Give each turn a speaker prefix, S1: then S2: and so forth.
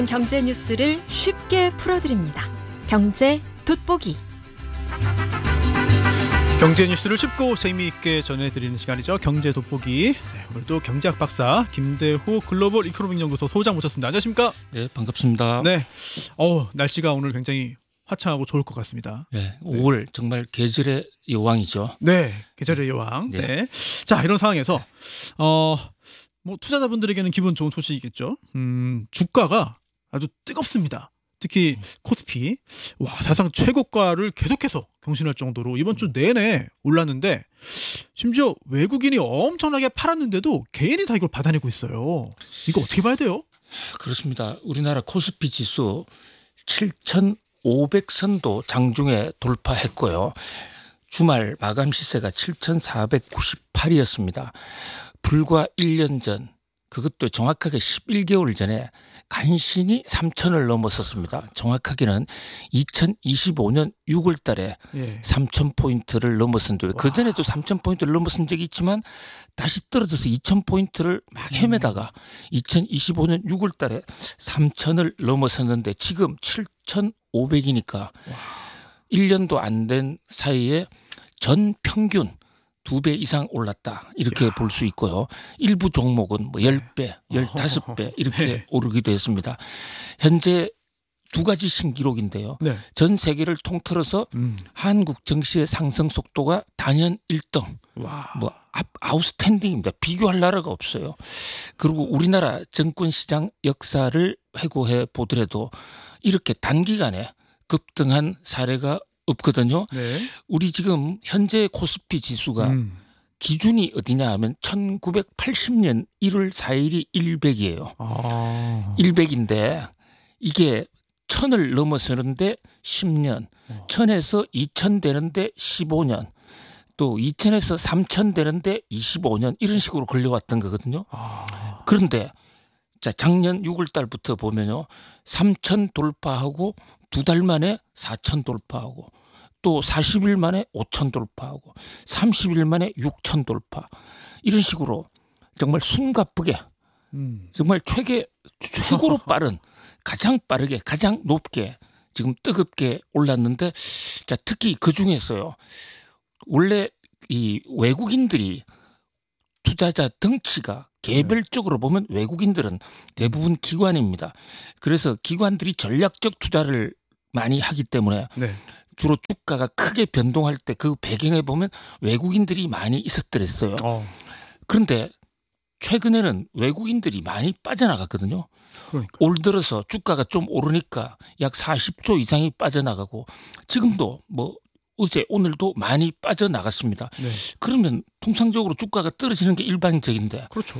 S1: 경제 뉴스를 쉽게 풀어드립니다. 경제 돋보기.
S2: 경제 뉴스를 쉽고 재미있게 전해드리는 시간이죠. 경제 돋보기. 네, 오늘도 경제학 박사 김대호 글로벌 이코노믹 연구소 소장 모셨습니다. 안녕하십니까?
S3: 네, 반갑습니다.
S2: 네. 날씨가 오늘 굉장히 화창하고 좋을 것 같습니다.
S3: 네, 5월 정말 계절의 여왕이죠.
S2: 네, 계절의 여왕.
S3: 네.
S2: 네. 자, 이런 상황에서 투자자분들에게는 기분 좋은 소식이겠죠. 주가가 아주 뜨겁습니다. 특히 코스피 사상 최고가를 계속해서 경신할 정도로 이번 주 내내 올랐는데, 심지어 외국인이 엄청나게 팔았는데도 개인이 다 이걸 받아내고 있어요. 이거 어떻게 봐야 돼요?
S3: 그렇습니다. 우리나라 코스피 지수 7,500선도 장중에 돌파했고요. 주말 마감 시세가 7,498이었습니다. 불과 1년 전, 그것도 정확하게 11개월 전에 간신히 3,000을 넘었었습니다. 정확하게는 2025년 6월 달에 3,000포인트를 넘었었는데, 그전에도 3,000포인트를 넘었은 적이 있지만 다시 떨어져서 2,000포인트를 막 헤매다가 2025년 6월 달에 3,000을 넘었었는데, 지금 7,500이니까 1년도 안 된 사이에 전 평균 2배 이상 올랐다, 이렇게 볼 수 있고요. 일부 종목은 10배, 15배 이렇게 오르기도 했습니다. 현재 두 가지 신기록인데요.
S2: 네.
S3: 전 세계를 통틀어서 한국 증시의 상승 속도가 단연 1등, 아웃스탠딩입니다. 비교할 나라가 없어요. 그리고 우리나라 증권시장 역사를 회고해 보더라도 이렇게 단기간에 급등한 사례가 없거든요.
S2: 네.
S3: 우리 지금 현재 코스피 지수가 기준이 어디냐 하면 1980년 1월 4일이 100이에요. 100인데 이게 1000을 넘어서는데 10년, 1000에서 2000 되는데 15년, 또 2000에서 3000 되는데 25년, 이런 식으로 걸려왔던 거거든요. 그런데 작년 6월 달부터 보면요, 3000 돌파하고 2달 만에 4000 돌파하고, 또 40일 만에 5000 돌파하고, 30일 만에 6000 돌파, 이런 식으로 정말 숨가쁘게 정말 최고로 빠른, 가장 빠르게 가장 높게 지금 뜨겁게 올랐는데, 특히 그중에서요, 원래 이 외국인들이 투자자 덩치가 개별적으로 보면 외국인들은 대부분 기관입니다. 그래서 기관들이 전략적 투자를 많이 하기 때문에 주로 주가가 크게 변동할 때 그 배경에 보면 외국인들이 많이 있었더랬어요. 그런데 최근에는 외국인들이 많이 빠져나갔거든요.
S2: 그러니까.
S3: 올 들어서 주가가 좀 오르니까 약 40조 이상이 빠져나가고, 지금도 어제 오늘도 많이 빠져나갔습니다. 그러면 통상적으로 주가가 떨어지는 게 일반적인데,
S2: 그렇죠.